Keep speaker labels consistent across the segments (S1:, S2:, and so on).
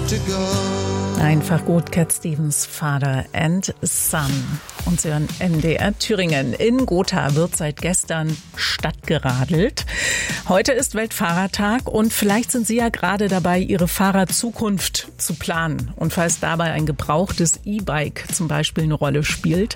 S1: Einfach gut, Cat Stevens, Father and Son. Und Sie hören NDR Thüringen. In Gotha wird seit gestern stadtgeradelt. Heute ist Weltfahrradtag und vielleicht sind Sie ja gerade dabei, Ihre Fahrradzukunft zu planen. Und falls dabei ein gebrauchtes E-Bike zum Beispiel eine Rolle spielt.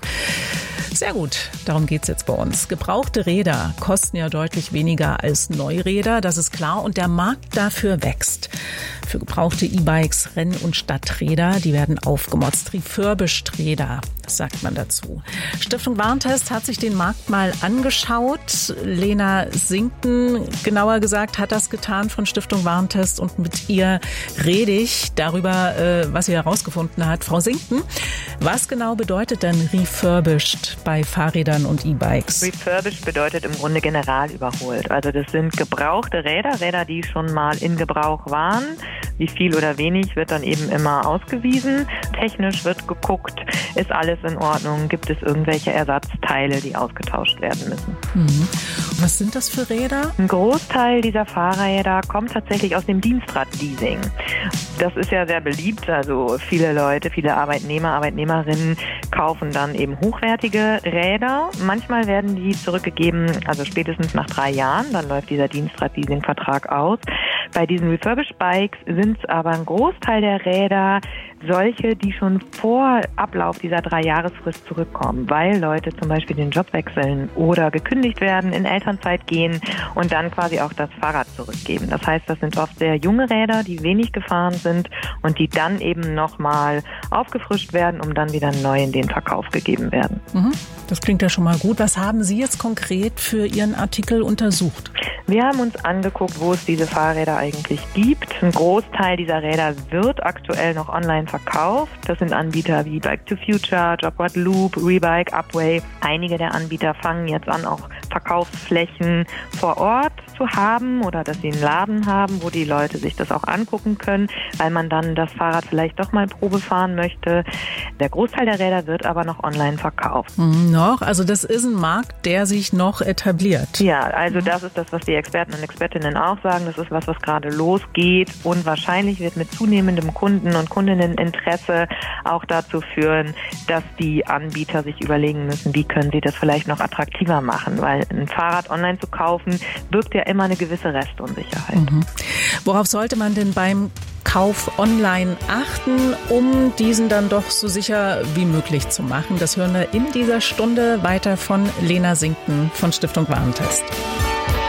S1: Sehr gut, darum geht's jetzt bei uns. Gebrauchte Räder kosten ja deutlich weniger als Neuräder, das ist klar. Und der Markt dafür wächst. Für gebrauchte E-Bikes, Renn- und Stadträder, die werden aufgemotzt. Refurbished Räder, das sagt man dazu. Stiftung Warentest hat sich den Markt mal angeschaut. Lena Sinkten, genauer gesagt, hat das getan von Stiftung Warentest. Und mit ihr rede ich darüber, was sie herausgefunden hat. Frau Sinkten, was genau bedeutet denn refurbished bei Fahrrädern und E-Bikes?
S2: Refurbished bedeutet im Grunde general überholt. Also das sind gebrauchte Räder, die schon mal in Gebrauch waren. Wie viel oder wenig wird dann eben immer ausgewiesen. Technisch wird geguckt, ist alles in Ordnung, gibt es irgendwelche Ersatzteile, die ausgetauscht werden müssen.
S1: Mhm. Was sind das für Räder?
S2: Ein Großteil dieser Fahrräder kommt tatsächlich aus dem Dienstradleasing. Das ist ja sehr beliebt, also viele Leute, viele Arbeitnehmer, Arbeitnehmerinnen kaufen dann eben hochwertige Räder. Manchmal werden die zurückgegeben, also spätestens nach 3 Jahren, dann läuft dieser Dienstradleasing-Vertrag aus. Bei diesen Refurbished Bikes sind es aber ein Großteil der Räder solche, die schon vor Ablauf dieser 3-Jahresfrist zurückkommen, weil Leute zum Beispiel den Job wechseln oder gekündigt werden, in Elternzeit gehen und dann quasi auch das Fahrrad zurückgeben. Das heißt, das sind oft sehr junge Räder, die wenig gefahren sind und die dann eben nochmal aufgefrischt werden, um dann wieder neu in den Verkauf gegeben werden.
S1: Mhm. Das klingt ja schon mal gut. Was haben Sie jetzt konkret für Ihren Artikel untersucht?
S2: Wir haben uns angeguckt, wo es diese Fahrräder eigentlich gibt. Ein Großteil dieser Räder wird aktuell noch online verkauft. Das sind Anbieter wie Bike to Future, Jobrad Loop, Rebike, Upway. Einige der Anbieter fangen jetzt an, auch Verkaufsflächen vor Ort zu haben oder dass sie einen Laden haben, wo die Leute sich das auch angucken können, weil man dann das Fahrrad vielleicht doch mal Probe fahren möchte. Der Großteil der Räder wird aber noch online verkauft.
S1: Noch? Also das ist ein Markt, der sich noch etabliert.
S2: Ja, also das ist das, was die Experten und Expertinnen auch sagen. Das ist was gerade losgeht und wahrscheinlich wird mit zunehmendem Kunden- und Kundinneninteresse auch dazu führen, dass die Anbieter sich überlegen müssen, wie können sie das vielleicht noch attraktiver machen, weil ein Fahrrad online zu kaufen, birgt ja immer eine gewisse Restunsicherheit.
S1: Mhm. Worauf sollte man denn beim Kauf online achten, um diesen dann doch so sicher wie möglich zu machen? Das hören wir in dieser Stunde weiter von Lena Sinkten von Stiftung Warentest.